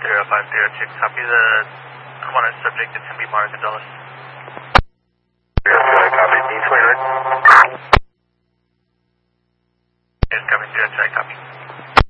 0502, copy the unwanted subject at 10B Mara Gonzalez. Copy, D-Sway, right? Yes, copy, 3 copy.